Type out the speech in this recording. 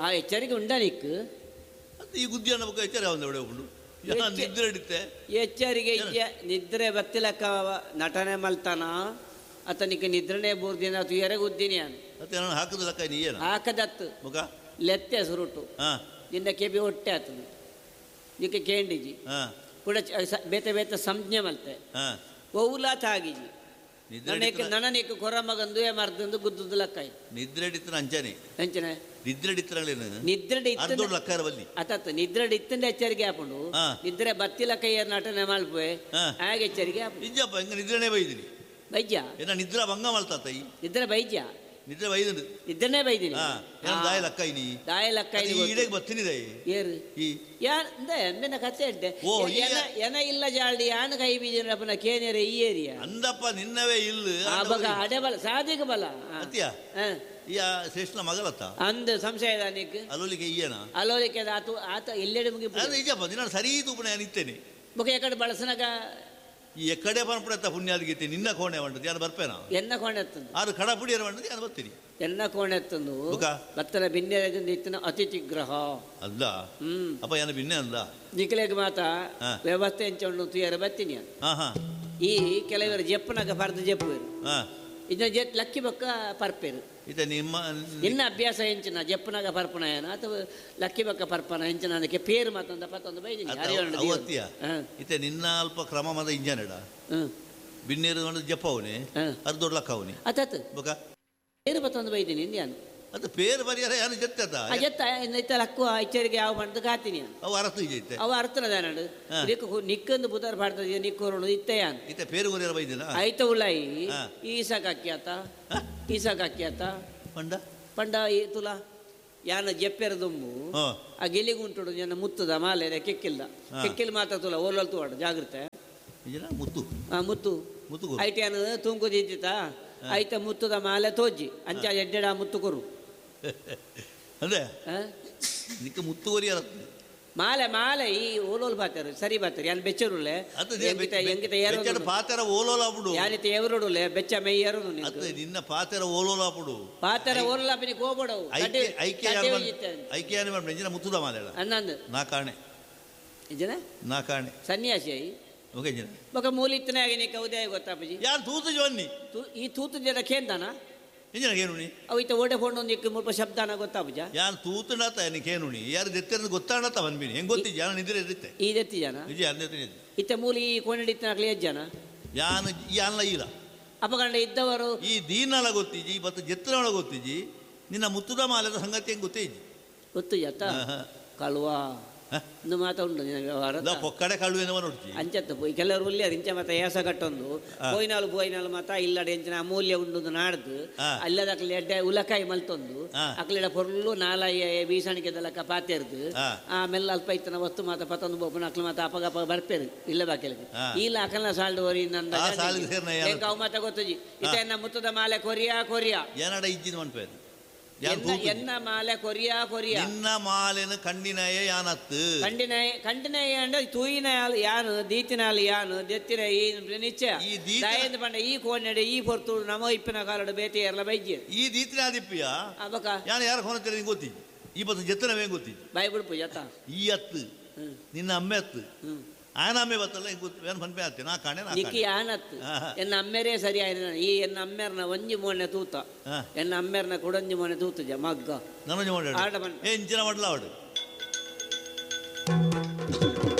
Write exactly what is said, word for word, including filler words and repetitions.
ಎಚ್ಚರಿಕೆ ಉಂಡ ನಿಕ್ಕು ಈ ಗುದ್ದಿ ಅನ್ನ ಬಗ್ಗೆ ಎಚ್ಚರ ಒಂದು ಎവിടെ ಉಂಡು ನಿದ್ರೆ ಹಿಡಿತೆ ಎಚ್ಚರಿಕೆ ನಿದ್ರೆ ಬತ್ತಿಲಕ್ಕ ನಟನೆ ಮಲ್ತಾನ ಆತನಿಗೆ ನಿದ್ರನೇ ಬೂರ್ದಿನ ತುಯರೆ ಗುದ್ದಿನಿ ಅನ್ ಮತ್ತೆ ನಾನು ಹಾಕದ ಲಕ್ಕ ನೀ ಏನು ಹಾಕದತ್ತು ಮುಖ ಲೆತ್ತೆ ಸುರುಟು ನಿನ್ನ ಕೆಬಿ ಹೊಟ್ಟೆ ಆತನು ನಿಕ್ಕೆ ಕೇಂಡಿಜಿ ಕೂಡ ಬೇತೆ ಬೇತೆ ಸಂಜ್ಞೆ ಮಲ್ತೆ ಒವುಲಾ ತಾಗಿಜಿ ನನನಿಕ್ಕೆ ಕೊರ ಮಗಂದು ಮರ್ದಂದು ಗುದ್ದುದು ಲಕ್ಕಾಯಿ ನಿದ್ರೆ ಹಿಡಿತನ ಅಂಚನೆ ಅಂಚನೆ ನಿದ್ರೆ ಹಿಡಿತನೇನು ನಿದ್ರೆ ಹಿಡಿತ ಲಕ್ಕ ಬಲ್ಲಿ ಅತತ್ ನಿದ್ರೆ ಹಿಡಿತಂದ ಎಚ್ಚರಿಕೆ ಹಾಕೊಂಡು ನಿದ್ರೆ ಬತ್ತಿಲ ಕೈಯ ನಟನೆ ಮಲ್ಪೆ ಹಾಗೆ ಎಚ್ಚರಿಕೆ ಹಾಕೊಂಡು ನಿಜಪ್ಪ ಹಿಂಗ ನಿದ್ರೆನೇ ಬೈದಿನಿ ಬೈಜ್ಯ ಏನ ನಿದ್ರೆ ಭಂಗ ಮಲ್ತಾತೈ ನಿದ್ರೆ ಬೈಜ್ಯ ನಿದ್ರೆ ಬೈದು ನಿದ್ರನೇ ಬೈದಿನಿ ದಾಯ ಲಕ್ಕಾಯಿ ನೀ ದಾಯ ಲಕ್ಕಾಯಿ ಈಡೆಗೆ ಬತ್ತಿನಿದೆ ಏರು ಈ ಯಾನ್ ಅಂದೆ ಎಂಬೆನ ಕತೆ ಇದ್ದೆ ಓ ಎನ ಇಲ್ಲ ಜಾಲ್ಡಿ ಯಾನ ಕೈ ಬೀಜನಪ್ಪನ ಕೇನೇರೆ ಈ ಏರಿಯಾ ಅಂದಪ್ಪ ನಿನ್ನವೇ ಇಲ್ಲ ಆವಾಗ ಅಡೆ ಬಲ ಸಾಧಿಕ ಬಲ ಅತ್ಯ ಯಾ ಶ್ರೇಷ್ಠನ ಮಗಳತ್ತ ಅಂದ ಸಂಶಯದ ನಿಕ್ ಅಲೋಲಿಕೆ ಈಯನ ಅಲೋಲಿಕೆ ಆತು ಆತ ಎಲ್ಲೆಡೆ ಮುಗಿ ಅದು ನಿಜಪ್ಪ ನಾನು ಸರಿ ತೂಪನೆ ನಿತ್ತೇನೆ ಮುಖ ಎಕಡೆ ಬಳಸನಗ ಈ ಎಕ್ಕಡೆ ಪಂಪಡತ್ತ ಪುಣ್ಯಾದಿಗೀತೆ ನಿನ್ನ ಕೋಣೆ ಬಂಡದು ಯಾರು ಬರ್ಪೇನ ಎನ್ನ ಕೋಣೆ ಎತ್ತಂದು ಆರು ಕಡ ಪುಡಿಯರು ಬಂಡದು ಯಾರು ಬರ್ತೀರಿ ಎನ್ನ ಕೋಣೆ ಎತ್ತಂದು ಬತ್ತನ ಬಿನ್ನೆ ಇತ್ತಿನ ಅತಿಥಿ ಗ್ರಹ ಅಲ್ಲ ಹ್ಮ್ ಅಪ್ಪ ಏನ ಬಿನ್ನೆ ಅಲ್ಲ ನಿಖಲೆಗೆ ಮಾತ ವ್ಯವಸ್ಥೆ ಎಂಚೊಂಡು ತುಯರ ಬತ್ತೀನಿ ಈ ಕೆಲವರು ಜಪ್ಪನಾಗ ಬರ್ದು ಜಪ್ಪು ಇನ್ನ ಜೆತ್ ಲಕ್ಕಿ ಬೊಕ್ಕ ಪರ್ಪೇರು ಇದು ನಿಮ್ಮ ಇನ್ನ ಅಭ್ಯಾಸ ಹೆಂಚಿನ ಜಪ್ಪನಾಗ ಪರ್ಪಣಯನ ಅಥವಾ ಲಕ್ಕಿ ಬೊಕ್ಕ ಪರ್ಪಣ ಹೆಂಚಿನ ಅದಕ್ಕೆ ಪೇರು ಮತ್ತೊಂದು ಪತ್ತೊಂದು ಬೈದಿನಿ ಇತ್ತೆ ನಿನ್ನ ಅಲ್ಪ ಕ್ರಮ ಮದ ಇಂಜನಡ ಬಿನ್ನೇರು ಜಪ್ಪ ಅವನೇ ಅರ್ಧೋಡ್ ಲಕ್ಕ ಅವನಿ ಅತತ್ ಬೊಕ ಪೇರು ಮತ್ತೊಂದು ಬೈದಿನಿ ಇಂದ್ಯಾನು ಅದು ಪೇರು ಪರಿಹಾರ ಯಾರು ಜತ್ತದ ಜತ್ತ ಇತ್ತ ಲಕ್ಕು ಎಚ್ಚರಿಕೆ ಯಾವ ಮಾಡ್ದು ಕಾತೀನಿ ಅವು ಅರ್ಥ ಇಜೈತೆ ಅವು ಅರ್ಥನದ ನಡು ನಿಕ್ಕು ನಿಕ್ಕಂದು ಬುಧರ್ ಪಾಡ್ತದ ನಿಕ್ಕೋರು ಇತ್ತೆಯಾನ್ ಇತ್ತೆ ಪೇರು ಪರಿಹಾರ ಬೈದಿನ ಆಯ್ತ ಉಳ್ಳಾಯಿ ಈಸಕ್ ಅಕ್ಯಾತ ಈಸಕ್ ಅಕ್ಯಾತ ಪಂಡ ಪಂಡ ಈ ತುಲ ಯಾನ ಜಪ್ಪೆರ ದುಂಬು ಆ ಗೆಲಿಗುಂಟುಡು ಜನ ಮುತ್ತದ ಮಾಲೆ ಕೆಕ್ಕಿಲ್ದ ಕೆಕ್ಕಿಲ್ ಮಾತ್ರ ತುಲ ಓಲಲ್ ತೋಡ ಜಾಗ್ರತೆ ಮುತ್ತು ಹಾ ಮುತ್ತು ಮುತ್ತು ಐತೆ ಅನ್ನೋದು ತುಂಕುದಿದ್ದಿತ ಆಯ್ತ ಮುತ್ತದ ಮಾಲೆ ತೋಜಿ ಅಂಚ ಎಡ್ಡೆಡ ಮುತ್ತು ಕೊರು ಅದೇ ನಿಕ್ಕೆ ಮುತ್ತುವರಿ ಮಾಲೆ ಮಾಲೆ ಈ ಓಲೋಲ್ ಬಾತಾರು ಸರಿ ಬಾತಾರು ಯಾನ್ ಬೆಚ್ಚರುಳ್ಳೆ ಎಂಗಿತ ಪಾತರ ಓಲೋಲಾಪುಡು ಯಾನಿತ ಎವರುಡುಲೆ ಬೆಚ್ಚ ಮೈ ಏರೋದು ನಿನ್ನ ಪಾತರ ಓಲೋಲಾಪುಡು ಪಾತರ ಓಲೋಲಾಪಿನಿ ಕೋಬೋಡವು ಐಕ್ಯ ಐಕ್ಯ ನೆಂಜಿನ ಮುತ್ತುದ ಮಾಲೆ ಅನ್ನಂದು ನಾ ಕಾಣೆ ಜನ ನಾ ಕಾಣೆ ಸನ್ಯಾಸಿ ಓಕೆ ಜನ ಬೊಕ ಮೂಲಿತ್ತನೇ ಆಗಿ ನೀ ಕೌದೇ ಗೊತ್ತಾಪಜಿ ಯಾರು ತೂತು ಜೋನ್ನಿ ಈ ತೂತು ಜನ ಕೇಂದಾನ ಇಂಜನ ಕೇನುಣಿ ಅವು ಇತ್ತ ಓಡೆ ಫೋನ್ ಒಂದು ಇಕ್ಕ ಮುಲ್ಪ ಶಬ್ದಾನ ಗೊತ್ತಾಪಜ ಯಾರು ತೂತುನಾತ ನೀ ಕೇನುಣಿ ಯಾರು ದೆತ್ತರನ್ನು ಗೊತ್ತಾಣತ ಬಂದ್ಬಿನಿ ಹೆಂಗೆ ಗೊತ್ತಿ ಜಾನ ನಿದ್ರೆ ಇರುತ್ತೆ ಈ ದೆತ್ತಿ ಜನ ನಿಜ ಅಂದೆ ಇತ್ತ ಮೂಲಿ ಈ ಕೋಣಿಡಿತ್ತನಾಗ್ಲಿ ಎಷ್ಟು ಜನ ಯಾನ ಯಾನ ಇಲ್ಲ ಅಪಗಂಡ ಇದ್ದವರು ಈ ದೀನಲ ಗೊತ್ತಿಜಿ ಮತ್ತು ಜೆತ್ತರೊಳ ಗೊತ್ತಿಜಿ ನಿನ್ನ ಮುತ್ತುದ ಮಾಲದ ಸಂಗತಿ ಹೆಂಗೆ ಗೊತ್ತೇ ಇಜ್ಜಿ ಗೊತ್ತು ಜತ ಕಳುವ ಇನ್ನು ಮಾತಾ ಉಂಟು ನಿನ್ನ ವ್ಯವಹಾರ ಪೊಕ್ಕಡೆ ಕಳುವೇನವ ನೋಡ್ತಿ ಅಂಚತ್ತ ಪೋಯಿ ಕೆಲವರು ಉಳ್ಳಿ ಅದು ಇಂಚ ಮತ್ತೆ ಏಸ ಕಟ್ಟೊಂದು ಪೋಯಿನಾಲು ಪೋಯಿನಾಲು ಮಾತ ಇಲ್ಲಡೆ ಎಂಚಿನ ಅಮೂಲ್ಯ ಉಂಡು ನಾಡ್ದು ಅಲ್ಲದ ಅಕ್ಲಿ ಎಡ್ಡೆ ಉಲಕಾಯಿ ಮಲ್ತೊಂದು ಅಕ್ಲಿಡ ಪೊರ್ಲು ನಾಲಾಯ ಬೀಸಣಿಕೆದಲಕ್ಕ ಪಾತೆರ್ದು ಆಮೇಲೆ ಅಲ್ಪ ಇತ್ತನ ವಸ್ತು ಮಾತ ಪತ್ತೊಂದು ಬೋಪನ ಅಕ್ಲ ಮಾತ ಅಪಗಪ ಬರ್ಪೇರು ಇಲ್ಲ ಬಾಕೆಲ್ಗೆ ಇಲ್ಲ ಅಕಲ್ನ ಸಾಲ್ಡು ವರಿ ನಂದ ಅವು ಮಾತ ಗೊತ್ತುಜಿ ಇತ್ತ ಮುತ್ತದ ಮಾಲೆ ಕೊರಿಯಾ ಕೊರಿಯಾ ಏನಡ ಇಜ್ಜಿನ ಮನ್ಪೇರು ಎನ್ನ ಮಾಲೆ ಕೊರಿಯಾ ಕೊರಿಯಾ ನಿನ್ನ ಮಾಲೆನ ಕಂಡಿನಯ ಯಾನತ್ತು ಕಂಡಿನಯ ಕಂಡಿನಯ ಅಂದ್ರೆ ತೂಯಿನ ಯಾನು ದೀತಿನಾಲ್ ಯಾನು ದೆತ್ತಿನ ಈ ನಿಶ್ಚಯ ದಯಂದು ಪಂಡ ಈ ಕೋಣೆಡೆ ಈ ಪೊರ್ತು ನಮ ಇಪ್ಪಿನ ಕಾಲಡು ಬೇತೆ ಎಲ್ಲ ಬೈಜಿ ಈ ದೀತಿನ ದಿಪ್ಪಿಯ ಅಬಕ ಯಾನು ಯಾರು ಕೋಣ ತಿರುಗಿ ಗೊತ್ತಿ ಈ ಬತ್ತು ಜತ್ತನವೇ ಗೊತ್ತಿ ಬಾಯ್ಬಿಡ್ಪು ಜತ್ತ ಈ ಅತ್ತು ನಿನ್ನ ಅಮ್ಮೆ ಅತ್ತು ಆನ ಅಮ್ಮೆ ಬತ್ತಲ್ಲ ಏನು ಪನ್ಪೆ ಆತ್ತೆ ನಾ ಕಾಣೆ ನಿಕ್ಕಿ ಆನತ್ತು ಎನ್ನ ಅಮ್ಮೆರೇ ಸರಿ ಆಯ್ತು ಈ ಎನ್ನ ಅಮ್ಮೆರ್ನ ಒಂಜಿ ಮೋಣೆ ತೂತ ಎನ್ನ ಅಮ್ಮೆರ್ನ ಕುಡಂಜಿ ಮೋಣೆ ತೂತಜ ಮಗ್ಗ ನನಂಜಿ ಮೋಣೆ ಆಟ ಬನ್ ಏ ಇಂಚಿನ ಮಾಡಲ ಅವಡು